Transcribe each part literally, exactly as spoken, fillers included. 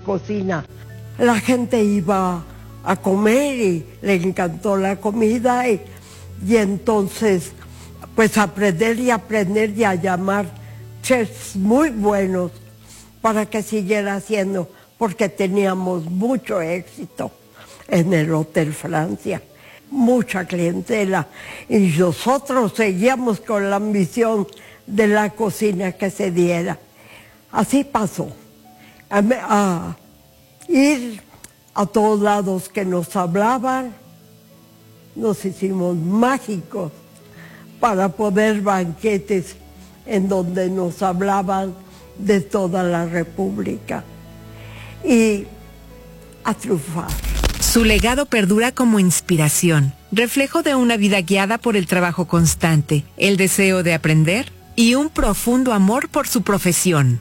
cocina. La gente iba a comer y le encantó la comida y, y entonces pues aprender y aprender y a llamar chefs muy buenos para que siguiera haciendo, porque teníamos mucho éxito en el Hotel Francia, mucha clientela, y nosotros seguíamos con la ambición de la cocina que se diera. Así pasó, a, a ir a todos lados que nos hablaban, nos hicimos mágicos para poder banquetes en donde nos hablaban de toda la República y a triunfar. Su legado perdura como inspiración, reflejo de una vida guiada por el trabajo constante, el deseo de aprender y un profundo amor por su profesión.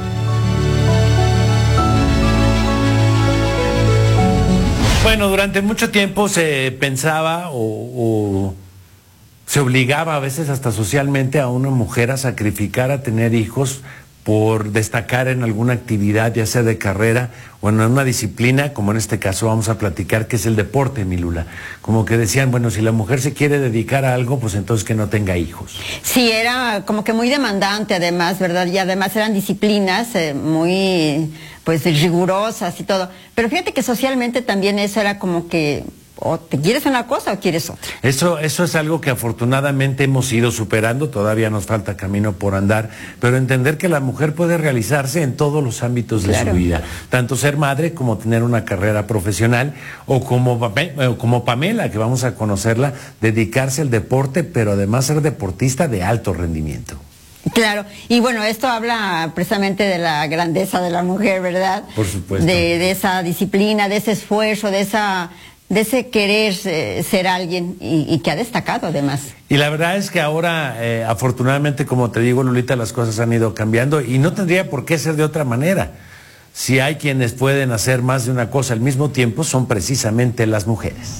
Bueno, durante mucho tiempo se pensaba o, o se obligaba a veces hasta socialmente a una mujer a sacrificar a tener hijos por destacar en alguna actividad, ya sea de carrera o en una disciplina, como en este caso vamos a platicar, que es el deporte, mi Lula. Como que decían, bueno, si la mujer se quiere dedicar a algo, pues entonces que no tenga hijos. Sí, era como que muy demandante además, ¿verdad? Y además eran disciplinas eh, muy, pues, rigurosas y todo. Pero fíjate que socialmente también eso era como que o te quieres una cosa o quieres otra. Eso, eso es algo que afortunadamente hemos ido superando, todavía nos falta camino por andar, pero entender que la mujer puede realizarse en todos los ámbitos de claro. su vida, tanto ser madre como tener una carrera profesional, o como, o como Pamela, que vamos a conocerla, dedicarse al deporte, pero además ser deportista de alto rendimiento. Claro, y bueno, esto habla precisamente de la grandeza de la mujer, ¿verdad? Por supuesto. De, de esa disciplina, de ese esfuerzo, de esa... de ese querer eh, ser alguien y, y que ha destacado además. Y la verdad es que ahora, eh, afortunadamente, como te digo, Lolita, las cosas han ido cambiando y no tendría por qué ser de otra manera. Si hay quienes pueden hacer más de una cosa al mismo tiempo, son precisamente las mujeres.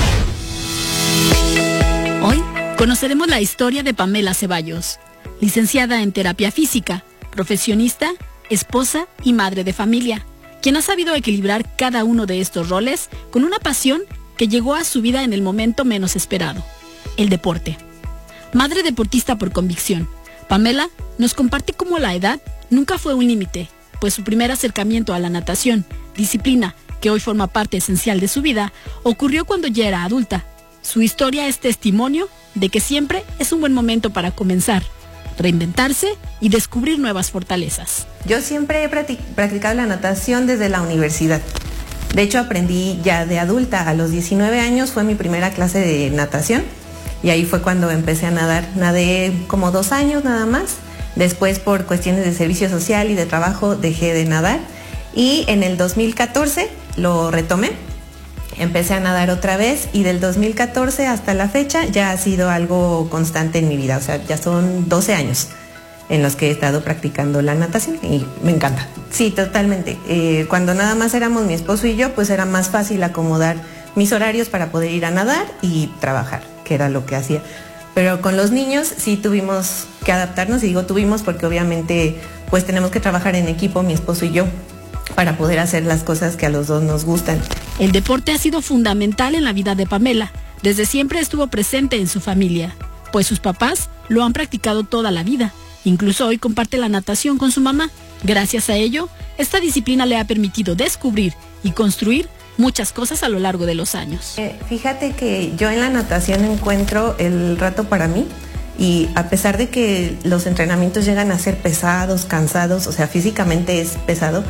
Hoy conoceremos la historia de Pamela Ceballos, licenciada en terapia física, profesionista, esposa y madre de familia, quien ha sabido equilibrar cada uno de estos roles con una pasión que llegó a su vida en el momento menos esperado, el deporte. Madre deportista por convicción, Pamela nos comparte cómo la edad nunca fue un límite, pues su primer acercamiento a la natación, disciplina que hoy forma parte esencial de su vida, ocurrió cuando ya era adulta. Su historia es testimonio de que siempre es un buen momento para comenzar, reinventarse y descubrir nuevas fortalezas. Yo siempre he practicado la natación desde la universidad. De hecho, aprendí ya de adulta. A los diecinueve años fue mi primera clase de natación y ahí fue cuando empecé a nadar. Nadé como dos años nada más. Después, por cuestiones de servicio social y de trabajo, dejé de nadar y en el dos mil catorce lo retomé. Empecé a nadar otra vez y del dos mil catorce hasta la fecha ya ha sido algo constante en mi vida. O sea, ya son doce años en los que he estado practicando la natación y me encanta. Sí, totalmente. Eh, cuando nada más éramos mi esposo y yo, pues era más fácil acomodar mis horarios para poder ir a nadar y trabajar, que era lo que hacía. Pero con los niños sí tuvimos que adaptarnos, y digo tuvimos porque obviamente pues tenemos que trabajar en equipo, mi esposo y yo, para poder hacer las cosas que a los dos nos gustan. El deporte ha sido fundamental en la vida de Pamela. Desde siempre estuvo presente en su familia, pues sus papás lo han practicado toda la vida. Incluso hoy comparte la natación con su mamá. Gracias a ello, esta disciplina le ha permitido descubrir y construir muchas cosas a lo largo de los años. Eh, fíjate que yo en la natación encuentro el rato para mí, y a pesar de que los entrenamientos llegan a ser pesados, cansados, o sea, físicamente es pesado,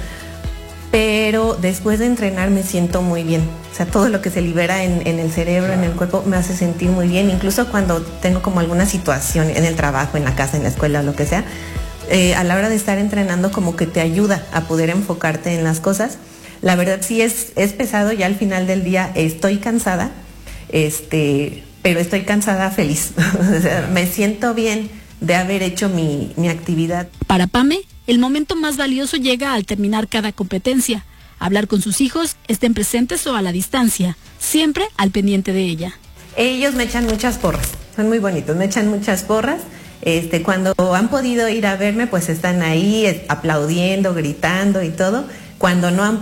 pero después de entrenar me siento muy bien. O sea, todo lo que se libera en, en el cerebro, en el cuerpo, me hace sentir muy bien. Incluso cuando tengo como alguna situación en el trabajo, en la casa, en la escuela, lo que sea, eh, a la hora de estar entrenando como que te ayuda a poder enfocarte en las cosas. La verdad sí es, es pesado, ya al final del día estoy cansada, este, pero estoy cansada feliz. O sea, me siento bien de haber hecho mi, mi actividad. Para Pame, el momento más valioso llega al terminar cada competencia. Hablar con sus hijos, estén presentes o a la distancia, siempre al pendiente de ella. Ellos me echan muchas porras, son muy bonitos, me echan muchas porras. Este, cuando han podido ir a verme, pues están ahí aplaudiendo, gritando y todo. Cuando no han